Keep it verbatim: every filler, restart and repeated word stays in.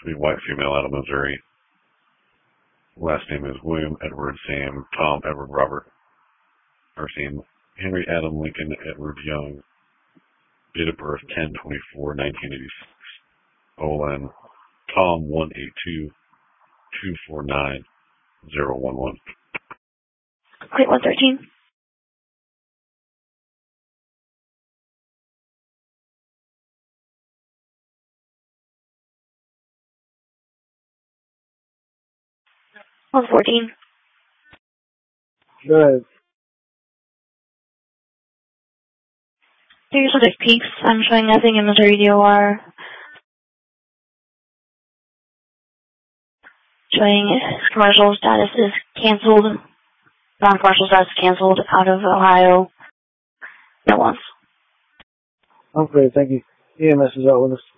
to be white female out of Missouri. Last name is William Edward Sam Tom Edward Robert. First name Henry Adam Lincoln Edward Young. Date of birth ten twenty-four nineteen eighty-six. O L N Tom one eight two two four nine zero one one. Complete one thirteen. one fourteen. Go ahead. Here's subject peaks. I'm showing nothing in Missouri D O R. Showing commercial status is canceled. Non-commercial status canceled out of Ohio. No ones. Okay, thank you. E M S is out with us.